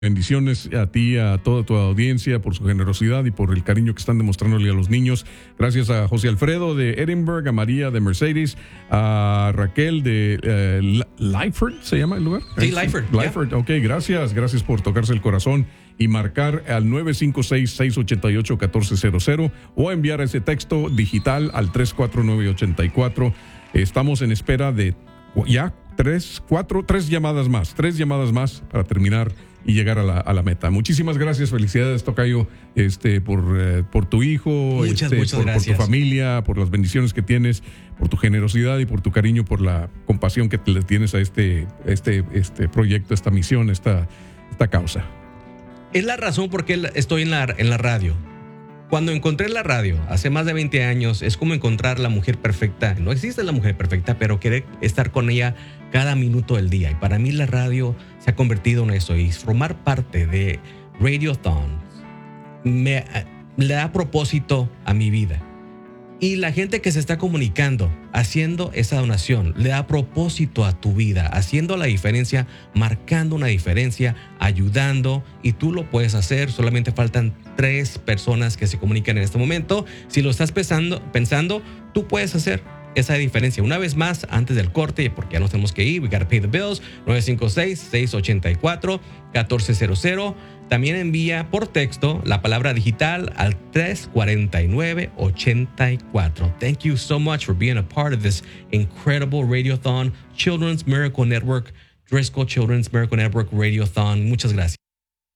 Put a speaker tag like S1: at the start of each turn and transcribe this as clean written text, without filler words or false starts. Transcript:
S1: Bendiciones a ti, a toda tu audiencia, por su generosidad y por el cariño que están demostrándole a los niños. Gracias a José Alfredo de Edinburgh, a María de Mercedes, a Raquel de Lyford, ¿se llama el lugar?
S2: Sí, Lyford.
S1: Lyford, ok, gracias por tocarse el corazón y marcar al 956-688-1400 o enviar ese texto digital al 34984. Estamos en espera de ya tres llamadas más para terminar y llegar a la meta. Muchísimas gracias, felicidades, tocayo, por tu hijo,
S2: muchas
S1: por
S2: gracias.
S1: tu familia, por las bendiciones que tienes, por tu generosidad y por tu cariño, por la compasión que le tienes a este proyecto, esta misión, esta causa.
S2: Es la razón por qué estoy en la radio. Cuando encontré la radio hace más de 20 años, es como encontrar la mujer perfecta. No existe la mujer perfecta, pero querer estar con ella cada minuto del día. Y para mí la radio se ha convertido en eso. Y formar parte de Radiothon le da propósito a mi vida. Y la gente que se está comunicando, haciendo esa donación, le da propósito a tu vida, haciendo la diferencia, marcando una diferencia, ayudando, y tú lo puedes hacer. Solamente faltan 3 personas que se comunican en este momento. Si lo estás pensando, tú puedes hacer esa diferencia. Una vez más, antes del corte, porque ya nos tenemos que ir, we gotta pay the bills, 956-684-1400. También envía por texto la palabra digital al 349-84. Thank you so much for being a part of this incredible Radiothon, Children's Miracle Network, Driscoll Children's Miracle Network Radiothon. Muchas gracias.